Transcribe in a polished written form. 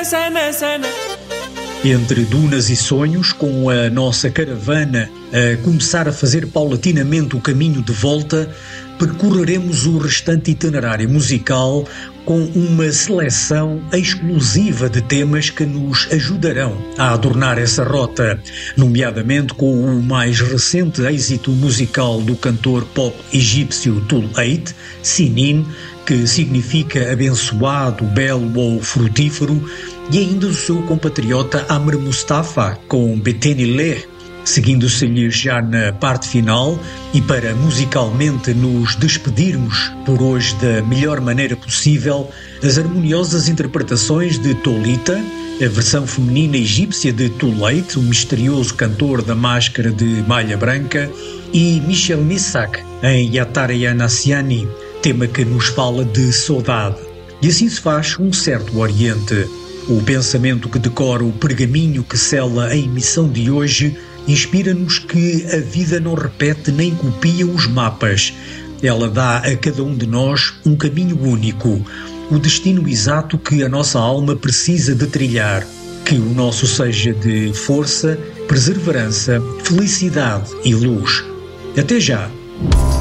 Entre dunas e sonhos, com a nossa caravana a começar a fazer paulatinamente o caminho de volta, percorreremos o restante itinerário musical com uma seleção exclusiva de temas que nos ajudarão a adornar essa rota, nomeadamente com o mais recente êxito musical do cantor pop egípcio Too-Late, Sinin, que significa abençoado, belo ou frutífero, e ainda o seu compatriota Amr Mustafa com Betenileh, seguindo-se-lhe já na parte final, e para musicalmente nos despedirmos por hoje da melhor maneira possível, as harmoniosas interpretações de Tolita, a versão feminina egípcia de Too-Late, o misterioso cantor da máscara de malha branca, e Michel Missak em Yatara Nassiani, tema que nos fala de saudade. E assim se faz um certo Oriente. O pensamento que decora o pergaminho que sela a emissão de hoje inspira-nos que a vida não repete nem copia os mapas. Ela dá a cada um de nós um caminho único, o destino exato que a nossa alma precisa de trilhar. Que o nosso seja de força, perseverança, felicidade e luz. Até já!